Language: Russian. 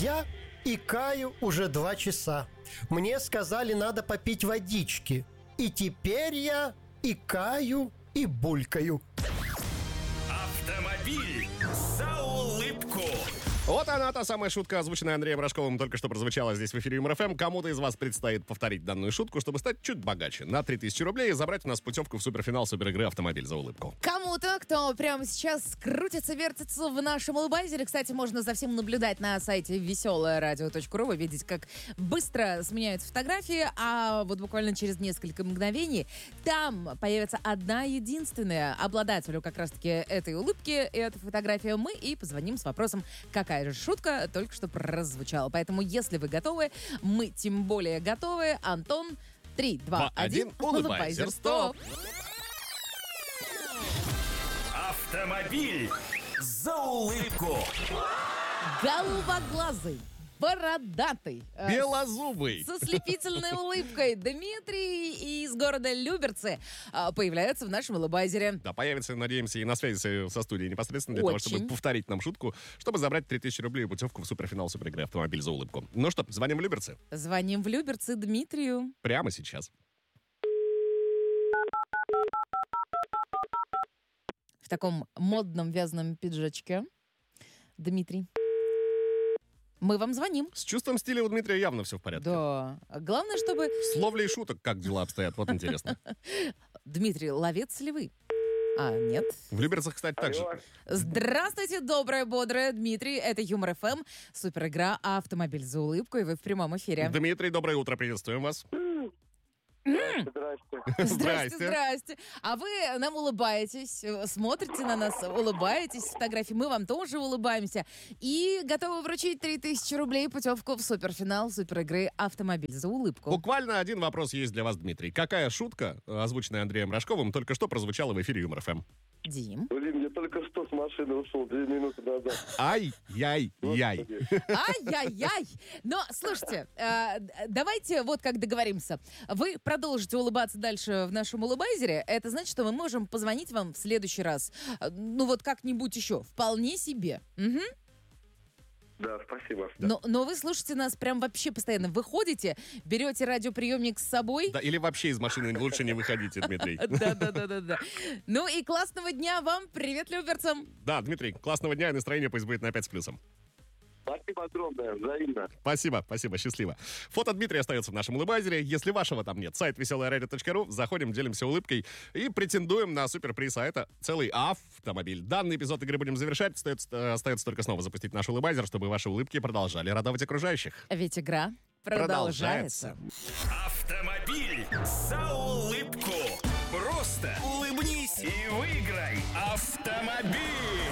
Я икаю уже 2 часа. Мне сказали, надо попить водички. И теперь я икаю и булькаю. Автомобиль за улыбку. Вот она, та самая шутка, озвученная Андреем Рожковым, только что прозвучала здесь в эфире Юмор ФМ. Кому-то из вас предстоит повторить данную шутку, чтобы стать чуть богаче. На 3000 рублей и забрать у нас путевку в суперфинал суперигры «Автомобиль за улыбку». Кому-то, кто прямо сейчас крутится, вертится в нашем улыбайзере. Кстати, можно за всем наблюдать на сайте веселорадио.ру. Вы видите, как быстро сменяются фотографии, а вот буквально через несколько мгновений там появится одна единственная обладателю как раз-таки этой улыбки и этой фотографии. Мы и позвоним с вопросом, какая же шутка только что прозвучала. Поэтому, если вы готовы, мы тем более готовы. Антон, 3, 2, 1, улыбайзер, стоп! Автомобиль за улыбку. Голубоглазый, бородатый, Белозубый. со слепительной улыбкой Дмитрий из города Люберцы появляется в нашем улыбайзере. Да, появится, надеемся, и на связи со студией непосредственно для того, чтобы повторить нам шутку, чтобы забрать 3000 рублей и путевку в суперфинал суперигры «Автомобиль за улыбку». Ну что, звоним в Люберцы? Звоним в Люберцы Дмитрию. Прямо сейчас. В таком модном вязаном пиджачке. Дмитрий. Мы вам звоним. С чувством стиля у Дмитрия явно все в порядке. Да. Главное, чтобы... С ловлей шуток как дела обстоят, вот интересно. Дмитрий, ловец ли вы? А, нет. В Люберцах, кстати, так же. Здравствуйте, доброе, бодрое, Дмитрий. Это Юмор ФМ, суперигра «Автомобиль за улыбку», и вы в прямом эфире. Дмитрий, доброе утро, приветствуем вас. Здрасте. А вы нам улыбаетесь, смотрите на нас, улыбаетесь с фотографий, мы вам тоже улыбаемся. И готовы вручить 3000 рублей путевку в суперфинал суперигры «Автомобиль за улыбку». Буквально один вопрос есть для вас, Дмитрий. Какая шутка, озвученная Андреем Рожковым, только что прозвучала в эфире Юмор ФМ? Дим. Блин, я только что с машины ушел 2 минуты назад. Ай-яй-яй. Ай-яй-яй! Но, слушайте, давайте вот как договоримся. Вы продолжите улыбаться дальше в нашем улыбайзере. Это значит, что мы можем позвонить вам в следующий раз. Ну вот как-нибудь еще. Вполне себе. Угу. Да, спасибо. Но вы слушаете нас прям вообще постоянно. Выходите, берете радиоприемник с собой. Да, или вообще из машины лучше не выходите, Дмитрий. Да. Ну и классного дня вам. Привет, люберцам. Да, Дмитрий, классного дня и настроение пусть будет на 5 с плюсом. Спасибо огромное, взаимно. Спасибо, счастливо. Фото Дмитрия остается в нашем улыбайзере. Если вашего там нет, сайт веселорадио.ру. Заходим, делимся улыбкой и претендуем на суперприз. А это целый автомобиль. Данный эпизод игры будем завершать. Остается только снова запустить наш улыбайзер, чтобы ваши улыбки продолжали радовать окружающих. Ведь игра продолжается. Автомобиль за улыбку. Просто улыбнись и выиграй автомобиль.